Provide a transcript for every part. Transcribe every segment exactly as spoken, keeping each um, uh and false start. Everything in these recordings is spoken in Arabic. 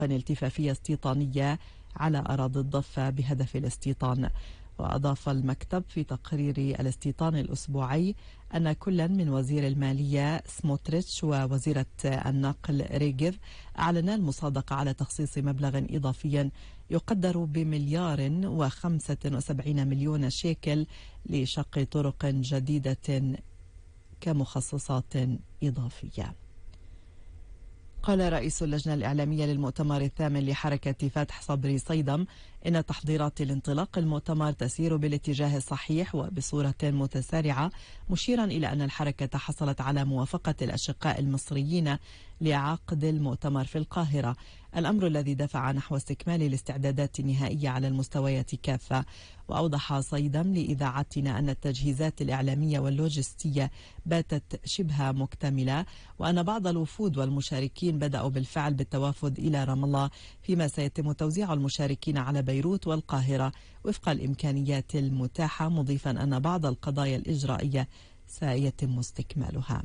التفافية استيطانية على أراضي الضفة بهدف الاستيطان. وأضاف المكتب في تقرير الاستيطان الأسبوعي أن كلا من وزير المالية سموتريتش ووزيرة النقل ريغيف أعلنا المصادقة على تخصيص مبلغ إضافي يقدر بمليار وخمسة وسبعين مليون شيكل لشق طرق جديدة كمخصصات إضافية. قال رئيس اللجنة الإعلامية للمؤتمر الثامن لحركة فتح صبري صيدم إن تحضيرات الانطلاق المؤتمر تسير بالاتجاه الصحيح وبصورة متسارعة، مشيرا إلى أن الحركة حصلت على موافقة الأشقاء المصريين لعقد المؤتمر في القاهرة، الأمر الذي دفع نحو استكمال الاستعدادات النهائية على المستويات كافة. وأوضح صيدم لإذاعتنا أن التجهيزات الإعلامية واللوجستية باتت شبه مكتملة، وأن بعض الوفود والمشاركين بدأوا بالفعل بالتوافد إلى رام الله، فيما سيتم توزيع المشاركين على بيروت والقاهرة وفق الإمكانيات المتاحة، مضيفا أن بعض القضايا الإجرائية سيتم استكمالها.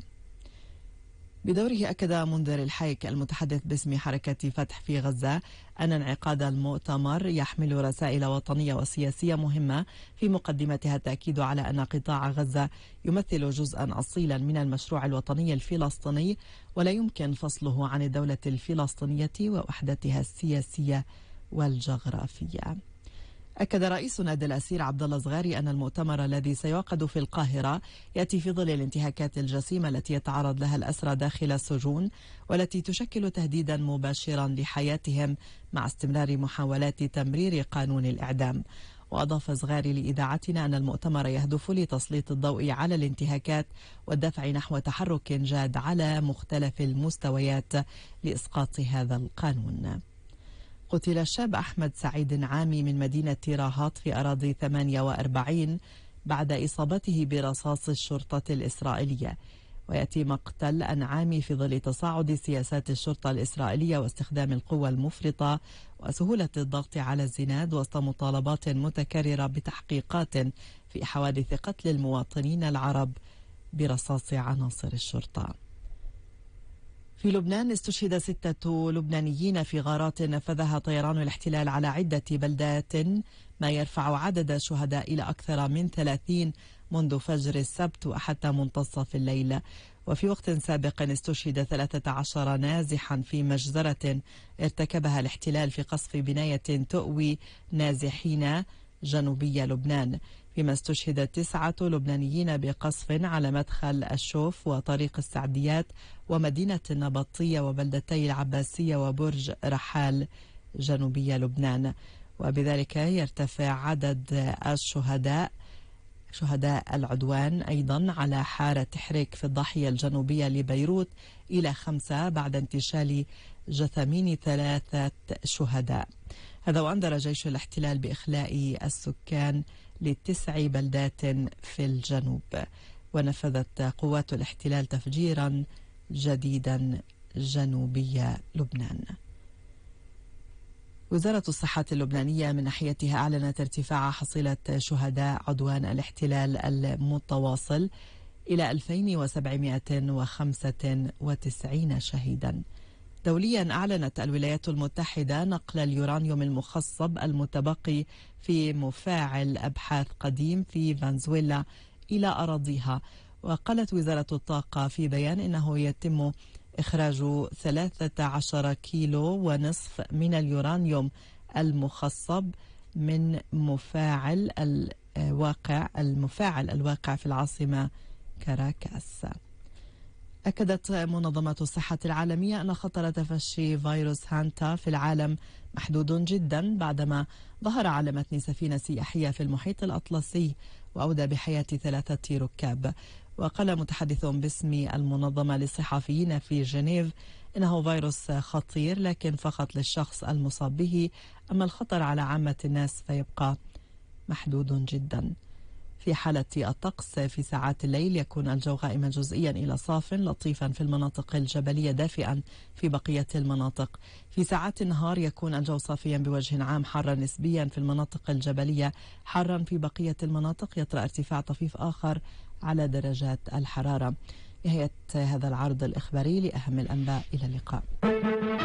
بدوره أكد منذر الحيك المتحدث باسم حركة فتح في غزة أن انعقاد المؤتمر يحمل رسائل وطنية وسياسية مهمة، في مقدمتها التأكيد على أن قطاع غزة يمثل جزءا أصيلا من المشروع الوطني الفلسطيني، ولا يمكن فصله عن الدولة الفلسطينية ووحدتها السياسية والجغرافية. أكد رئيس نادي الأسير عبد الله زغاري أن المؤتمر الذي سيعقد في القاهرة يأتي في ظل الانتهاكات الجسيمة التي يتعرض لها الأسرى داخل السجون، والتي تشكل تهديدا مباشرا لحياتهم مع استمرار محاولات تمرير قانون الإعدام. وأضاف زغاري لإذاعتنا أن المؤتمر يهدف لتسليط الضوء على الانتهاكات والدفع نحو تحرك جاد على مختلف المستويات لإسقاط هذا القانون. قتل الشاب أحمد سعيد عامي من مدينة راهات في أراضي ثمانية وأربعين بعد إصابته برصاص الشرطة الإسرائيلية. ويأتي مقتل أنعامي في ظل تصاعد سياسات الشرطة الإسرائيلية واستخدام القوى المفرطة وسهولة الضغط على الزناد، وسط مطالبات متكررة بتحقيقات في حوادث قتل المواطنين العرب برصاص عناصر الشرطة. في لبنان استشهد ستة لبنانيين في غارات نفذها طيران الاحتلال على عدة بلدات، ما يرفع عدد الشهداء إلى أكثر من ثلاثين منذ فجر السبت وحتى منتصف الليل. وفي وقت سابق استشهد ثلاثة عشر نازحا في مجزرة ارتكبها الاحتلال في قصف بناية تؤوي نازحين جنوبي لبنان، فيما استشهد تسعة لبنانيين بقصف على مدخل الشوف وطريق السعديات ومدينة النبطية وبلدتي العباسية وبرج رحال جنوبي لبنان. وبذلك يرتفع عدد الشهداء شهداء العدوان أيضا على حارة حريك في الضاحية الجنوبية لبيروت إلى خمسة بعد انتشال جثمين ثلاثة شهداء. هذا وأنذر جيش الاحتلال بإخلاء السكان لتسع بلدات في الجنوب. ونفذت قوات الاحتلال تفجيرا جديدا جنوبي لبنان. وزارة الصحة اللبنانية من ناحيتها أعلنت ارتفاع حصيلة شهداء عدوان الاحتلال المتواصل إلى ألفين وسبعمائة وخمسة وتسعين شهيدا. دوليا أعلنت الولايات المتحدة نقل اليورانيوم المخصب المتبقي في مفاعل أبحاث قديم في فنزويلا إلى أراضيها. وقالت وزارة الطاقة في بيان إنه يتم إخراج ثلاثة عشر كيلو ونصف من اليورانيوم المخصب من مفاعل الواقع المفاعل الواقع في العاصمة كاراكاس. أكدت منظمة الصحة العالمية أن خطر تفشي فيروس هانتا في العالم محدود جدا بعدما ظهر على متن سفينة سياحية في المحيط الأطلسي وأودى بحياة ثلاثة ركاب. وقال متحدث باسم المنظمة للصحفيين في جنيف إنه فيروس خطير لكن فقط للشخص المصاب به، أما الخطر على عامة الناس فيبقى محدود جدا. في حالة الطقس في ساعات الليل يكون الجو غائما جزئيا إلى صاف لطيفا في المناطق الجبلية، دافئا في بقية المناطق. في ساعات النهار يكون الجو صافيا بوجه عام، حارا نسبيا في المناطق الجبلية، حارا في بقية المناطق، يطرأ ارتفاع طفيف آخر على درجات الحرارة. نهاية هذا العرض الإخباري لأهم الأنباء، إلى اللقاء.